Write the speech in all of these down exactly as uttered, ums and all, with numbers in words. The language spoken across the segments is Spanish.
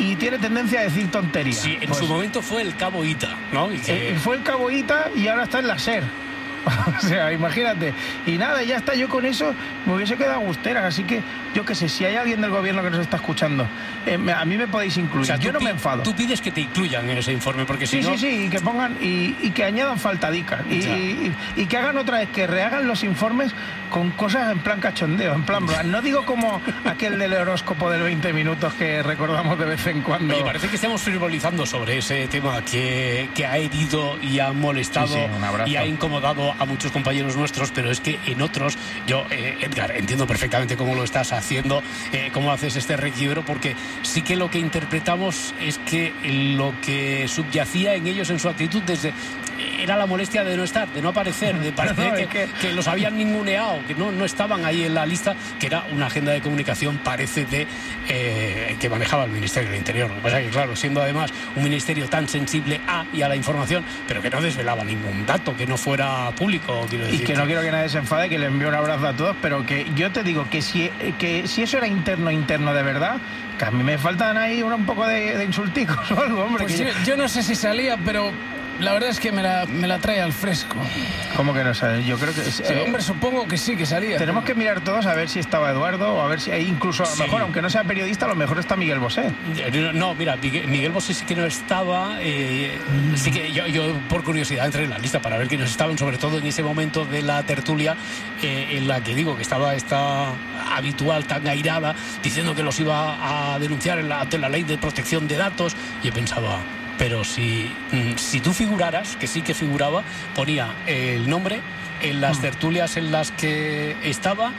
y tiene tendencia a decir tonterías. Sí, en pues, su momento fue el Cabo Ita, ¿no? Y que... eh, fue el Cabo Ita y ahora está en la SER. O sea, imagínate. Y nada, ya está, yo con eso me hubiese quedado agustera. Así que, yo qué sé, si hay alguien del gobierno que nos está escuchando, eh, me, a mí me podéis incluir. O sea, yo no me enfado. Tú pides que te incluyan en ese informe, porque si sí, no... Sí, sí, y que pongan, y, y que añadan faltadicas. Y, y, y, y que hagan otra vez, que rehagan los informes con cosas en plan cachondeo, en plan... No digo como aquel del horóscopo del veinte minutos que recordamos de vez en cuando. Oye, parece que estamos frivolizando sobre ese tema que, que ha herido y ha molestado sí, sí, y ha incomodado a muchos compañeros nuestros, pero es que en otros, yo, eh, Edgar, entiendo perfectamente cómo lo estás haciendo, eh, cómo haces este requiebro, porque sí que lo que interpretamos es que lo que subyacía en ellos, en su actitud, desde era la molestia de no estar, de no aparecer, de parecer no, que, que... que los habían ninguneado, que no, no estaban ahí en la lista, que era una agenda de comunicación, parece, de eh, que manejaba el Ministerio del Interior. Lo que pasa es que, claro, siendo además un ministerio tan sensible a y a la información, pero que no desvelaba ningún dato, que no fuera público, quiero decir. Y que no quiero que nadie se enfade, que le envío un abrazo a todos, pero que yo te digo que si, que si eso era interno, interno de verdad, que a mí me faltan ahí un, un poco de, de insulticos o algo, hombre. Pues que yo, yo... yo no sé si salía, pero... La verdad es que me la, me la trae al fresco. ¿Cómo que no sabes? Yo creo que... Sí, eh, hombre, supongo que sí, que salía. Tenemos pero... que mirar todos a ver si estaba Eduardo, o a ver si hay incluso, a lo sí. mejor, aunque no sea periodista, a lo mejor está Miguel Bosé. No, mira, Miguel, Miguel Bosé sí que no estaba. Eh, mm. Sí que yo, yo, por curiosidad, entré en la lista para ver quiénes estaban, sobre todo en ese momento de la tertulia, eh, en la que digo que estaba esta habitual tan airada, diciendo que los iba a denunciar en la, ante la ley de protección de datos, y yo pensaba... Pero si, si tú figuraras, que sí que figuraba, ponía el nombre en las tertulias en las que estaba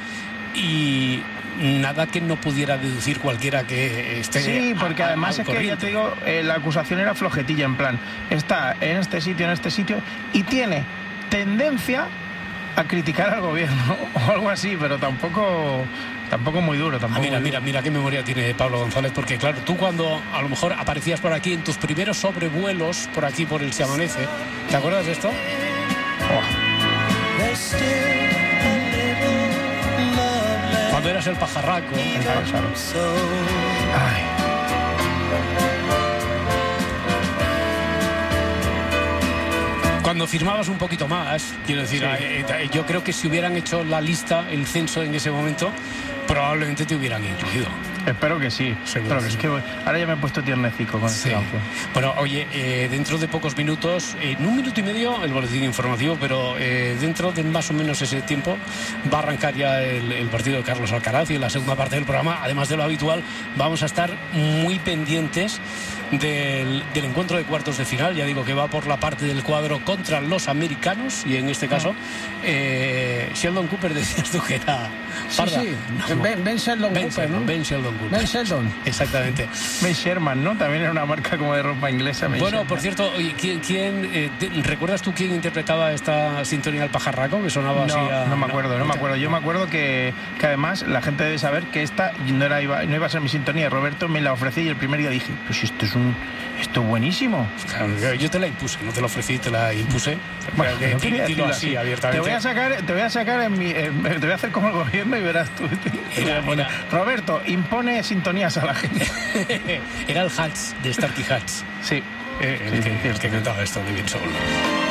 y nada que no pudiera deducir cualquiera que esté. Sí, porque a, además a, es que ya te digo, eh, la acusación era flojetilla, en plan, está en este sitio, en este sitio, y tiene tendencia a criticar al gobierno o algo así, pero tampoco... Tampoco muy duro, tampoco. Ah, mira, mira, mira qué memoria tiene Pablo González, porque claro, tú cuando a lo mejor aparecías por aquí en tus primeros sobrevuelos por aquí por el Se Amanece, ¿te acuerdas de esto? Oh. Cuando eras el pajarraco. El pájaro. Ay. Cuando firmabas un poquito más, quiero decir, sí. eh, yo creo que si hubieran hecho la lista, el censo en ese momento, probablemente te hubieran incluido. Espero que sí. Seguro que sí. Es que ahora ya me he puesto tiernecico con sí. esta canción. Bueno, oye, eh, dentro de pocos minutos, eh, en un minuto y medio, el boletín informativo, pero eh, dentro de más o menos ese tiempo va a arrancar ya el, el partido de Carlos Alcaraz, y en la segunda parte del programa, además de lo habitual, vamos a estar muy pendientes del, del encuentro de cuartos de final. Ya digo que va por la parte del cuadro contra los americanos, y en este caso eh, Sheldon Cooper, decías tú que era parda. Sí, sí. No, ben, ben Sheldon Ben Cooper, Sheldon, ¿no? Ben Sheldon Cooper. Ben Sheldon. Exactamente. Ben Sherman, ¿no? También era una marca como de ropa inglesa. Ben bueno, Sherman. Por cierto, ¿quién, quién eh, te, ¿recuerdas tú quién interpretaba esta sintonía del pajarraco? Que sonaba no, así a... No me acuerdo, no, no me acuerdo. Yo me acuerdo que, que además la gente debe saber que esta no, era, iba, no iba a ser mi sintonía. Roberto me la ofrecí y el primer día dije, pues esto es un... Esto es buenísimo. Claro, yo te la impuse, no te la ofrecí, te la impuse. Bueno, que, no quería decirlo así, así, abiertamente. Te voy a sacar, te voy a sacar en mi, eh, te voy a hacer como el gobierno y verás tú. Era, era, Roberto, impone sintonías a la gente. Era el Hats de Starkey Hats. Sí. Eh, el, sí, que, sí, el que cantaba esto de bien solo.